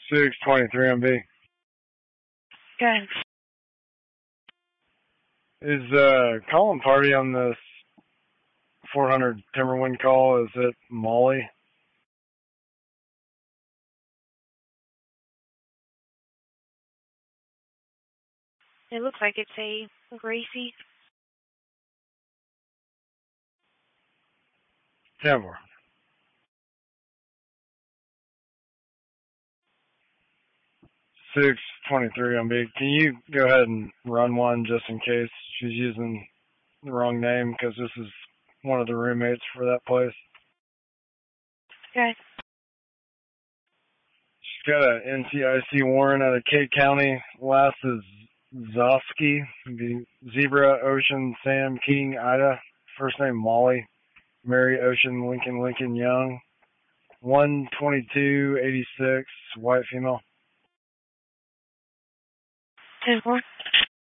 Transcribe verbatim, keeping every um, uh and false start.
six twenty-three on B. Okay. Is uh calling party on this four hundred Timberwind call, is it Molly? It looks like it's a Gracie. ten four. six twenty-three on B. Can you go ahead and run one just in case she's using the wrong name, because this is one of the roommates for that place. Okay. She's got an N C I C warrant out of Kate County. Last is Zosky. The Zebra, Ocean, Sam, King, Ida. First name Molly. Mary, Ocean, Lincoln, Lincoln, Young. one twenty-two eighty-six, white female. ten four.